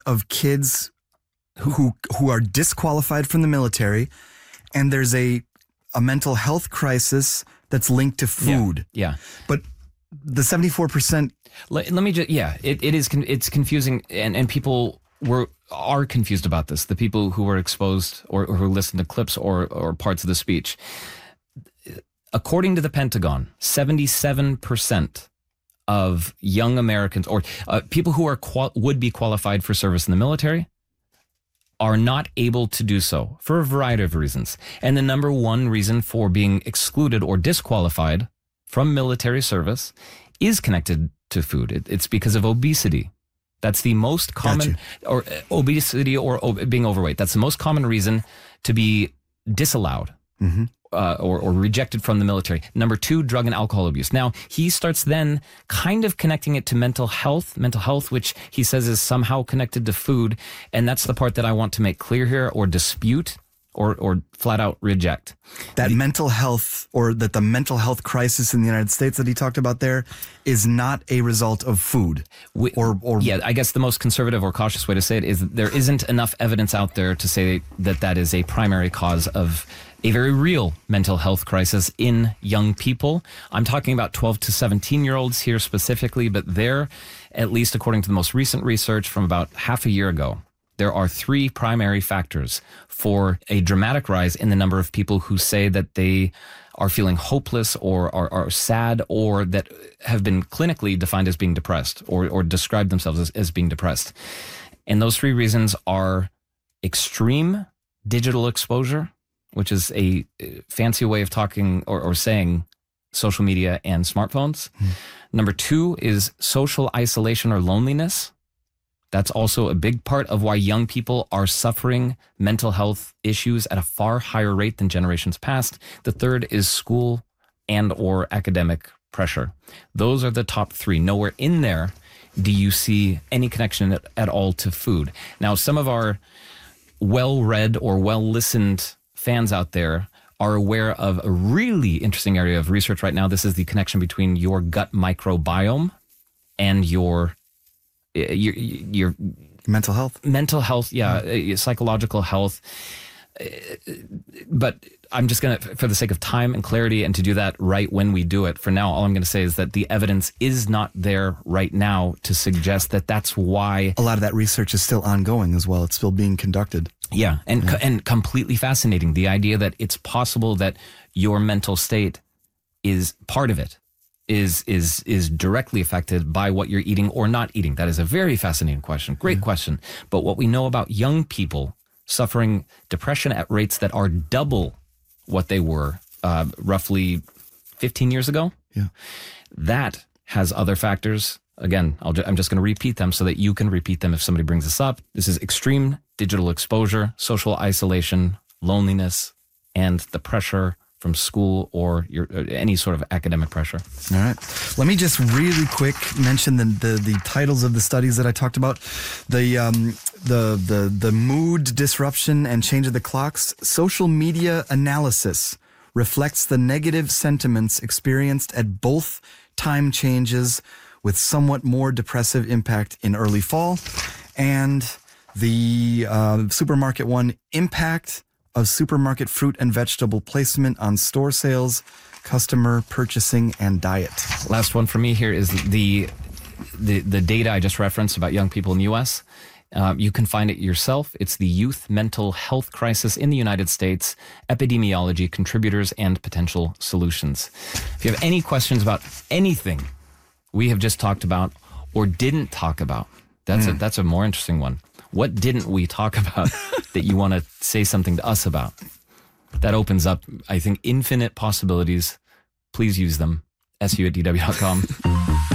of kids who are disqualified from the military, and there's a mental health crisis that's linked to food. Yeah. But the 74%. Let me just, it's confusing, and people are confused about this. The people who were exposed or who listened to clips or parts of the speech. According to the Pentagon, 77% of young Americans or people who would be qualified for service in the military are not able to do so for a variety of reasons. And the number one reason for being excluded or disqualified from military service is connected to food. It's because of obesity. That's the most common, or obesity or being overweight. That's the most common reason to be disallowed. Mm-hmm. Or rejected from the military. Number two, drug and alcohol abuse. Now, he starts then kind of connecting it to mental health, which he says is somehow connected to food. And that's the part that I want to make clear here, or dispute, or flat out reject. That mental health, or that the mental health crisis in the United States that he talked about there is not a result of food. Yeah, I guess the most conservative or cautious way to say it is that there isn't enough evidence out there to say that is a primary cause of a very real mental health crisis in young people. I'm talking about 12 to 17-year-olds here specifically, but there, at least according to the most recent research from about half a year ago, there are three primary factors for a dramatic rise in the number of people who say that they are feeling hopeless or are sad, or that have been clinically defined as being depressed or describe themselves as being depressed. And those three reasons are extreme digital exposure, which is a fancy way of talking or saying social media and smartphones. Number two is social isolation or loneliness. That's also a big part of why young people are suffering mental health issues at a far higher rate than generations past. The third is school and or academic pressure. Those are the top three. Nowhere in there do you see any connection at all to food. Now, some of our well-read or well-listened fans out there are aware of a really interesting area of research right now. This is the connection between your gut microbiome and your mental health. Psychological health. But I'm just going to, for the sake of time and clarity, and to do that right when we do it, for now, all I'm going to say is that the evidence is not there right now to suggest that that's why. A lot of that research is still ongoing as well. It's still being conducted. Yeah, and completely fascinating. The idea that it's possible that your mental state is part of it, is directly affected by what you're eating or not eating. That is a very fascinating question. Great question. But what we know about young people suffering depression at rates that are double what they were roughly 15 years ago, that has other factors. Again, I'm just going to repeat them so that you can repeat them if somebody brings this up. This is extreme digital exposure, social isolation, loneliness, and the pressure from school or any sort of academic pressure. All right. Let me just really quick mention the titles of the studies that I talked about. The mood disruption and change of the clocks. Social media analysis reflects the negative sentiments experienced at both time changes, with somewhat more depressive impact in early fall. And the supermarket one, impact of supermarket fruit and vegetable placement on store sales, customer purchasing, and diet. Last one for me here is the data I just referenced about young people in the U.S. You can find it yourself. It's the Youth Mental Health Crisis in the United States, Epidemiology, Contributors, and Potential Solutions. If you have any questions about anything we have just talked about or didn't talk about, that's a more interesting one. What didn't we talk about that you want to say something to us about? That opens up, I think, infinite possibilities. Please use them. su@dw.com.